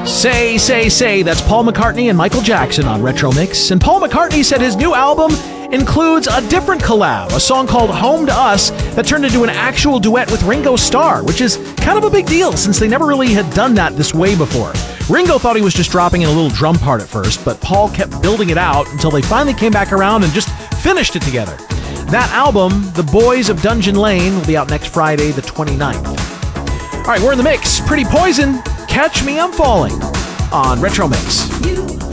Say, that's Paul McCartney and Michael Jackson on Retro Mix. And Paul McCartney said his new album includes a different collab, a song called Home to Us that turned into an actual duet with Ringo Starr, which is kind of a big deal since they never really had done that this way before. Ringo thought he was just dropping in a little drum part at first, but Paul kept building it out until they finally came back around and just finished it together. That album, The Boys of Dungeon Lane, will be out next Friday, the 29th. All right, we're in the mix. Pretty Poison, Catch Me I'm Falling on Retro Mix.